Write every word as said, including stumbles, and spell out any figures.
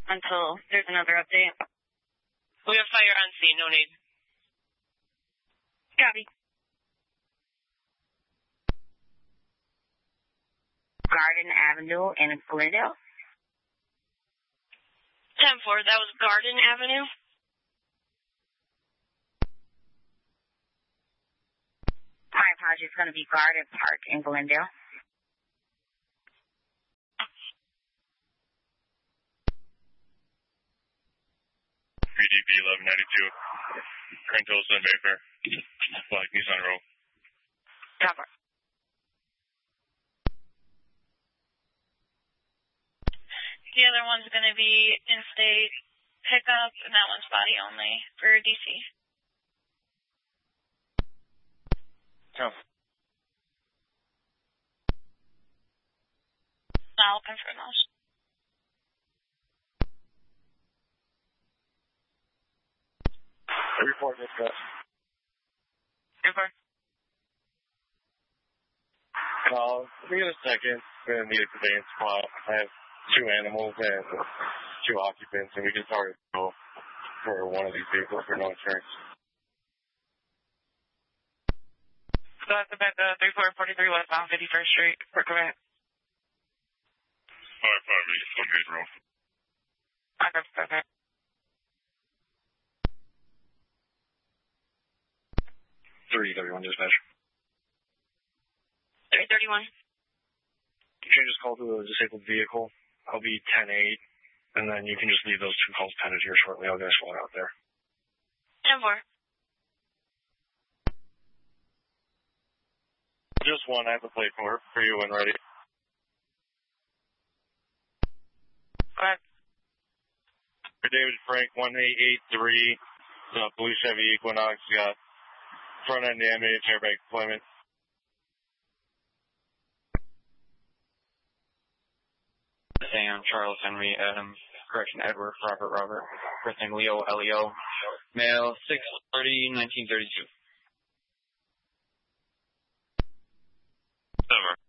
until there's another update. We have fire on scene, no need. Copy. Garden Avenue in Glendale. ten four, that was Garden Avenue. My apologies, it's going to be Garden Park in Glendale. P D B eleven ninety-two. Current Tulsa and Mayfair. Black Nissan Row. Copy. The other one's going to be in-state pickup, and that one's body only for D C. Oh. I'll confirm those. Report dispatch. Report. Uh, let me get a second. We're going to need a conveyance spot. I have two animals and two occupants, and we just already go for one of these vehicles for no insurance. So that's about the thirty-four forty-three westbound fifty-first Street for Quebec. Five five eight, okay, roll. Okay, okay. Three thirty-one dispatch. three thirty-one. You can just call to a disabled vehicle. I'll be ten eight, and then you can just leave those two calls pended here shortly. I'll get a SWAT out there. ten four. Just one. I have to play for for you when ready. Go ahead. David Frank, one eight eight three, uh, Blue Chevy Equinox, got front end damage, airbag deployment. Sam, Charles Henry, Adam, correction, Edward, Robert, Robert, first name Leo, L E O, male, six thirty, nineteen thirty-two. Over.